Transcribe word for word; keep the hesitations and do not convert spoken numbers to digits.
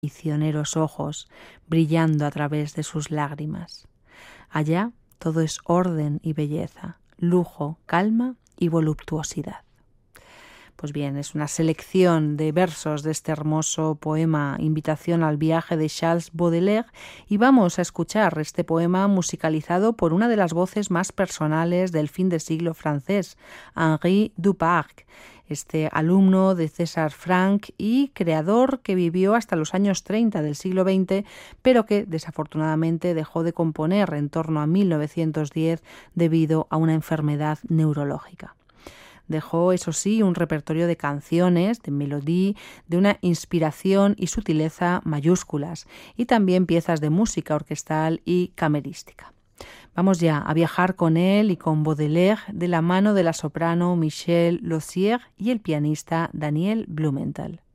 traicioneros ojos brillando a través de sus lágrimas. Allá todo es orden y belleza, lujo, calma y voluptuosidad. Pues bien, es una selección de versos de este hermoso poema Invitación al viaje de Charles Baudelaire y vamos a escuchar este poema musicalizado por una de las voces más personales del fin de siglo francés, Henri Duparc, este alumno de César Franck y creador que vivió hasta los años treinta del siglo veinte, pero que desafortunadamente dejó de componer en torno a mil novecientos diez debido a una enfermedad neurológica. Dejó, eso sí, un repertorio de canciones, de melodía, de una inspiración y sutileza mayúsculas, y también piezas de música orquestal y camerística. Vamos ya a viajar con él y con Baudelaire de la mano de la soprano Michelle Lausier y el pianista Daniel Blumenthal.